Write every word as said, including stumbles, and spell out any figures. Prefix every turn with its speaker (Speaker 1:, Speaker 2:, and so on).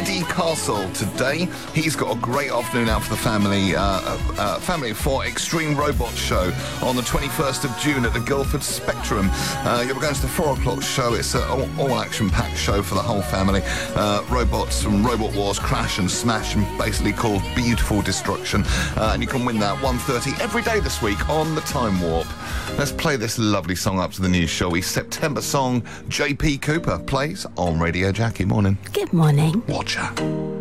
Speaker 1: Eddie Castle today. He's got a great afternoon out for the family. Uh, uh, family for Extreme Robot Show on the twenty-first of June at the Guildford Spectrum. Uh, you're going to the four o'clock show. It's an all, all action-packed show for the whole family. Uh, robots from Robot Wars crash and smash and basically cause beautiful destruction. Uh, and you can win that one thirty every day this week on the Time Warp. Let's play this lovely song up to the news, shall we? September song, J P Cooper plays on Radio Jackie. Morning.
Speaker 2: Good morning.
Speaker 1: Watcher.